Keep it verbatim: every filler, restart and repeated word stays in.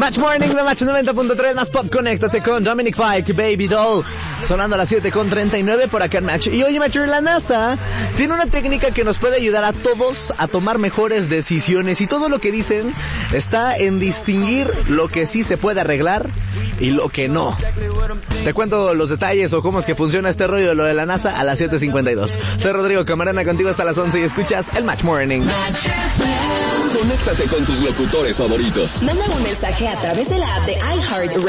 Match Morning de Match noventa punto tres, más pop, conéctate con Dominic Fike, Baby Doll, sonando a las siete con treinta y nueve por acá en Match. Y oye, Match, la NASA tiene una técnica que nos puede ayudar a todos a tomar mejores decisiones, y todo lo que dicen está en distinguir lo que sí se puede arreglar y lo que no. Te cuento los detalles o cómo es que funciona este rollo de lo de la NASA a las siete cincuenta y dos. Soy Rodrigo Camarena, contigo hasta las once, y escuchas el Match Morning. Conéctate con tus locutores favoritos. Manda un mensaje a través de la app de iHeart